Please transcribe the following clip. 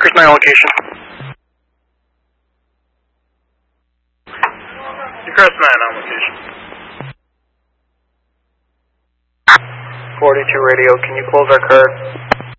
Chris 9 location. Chris 9 on location. 42 radio, can you close our card?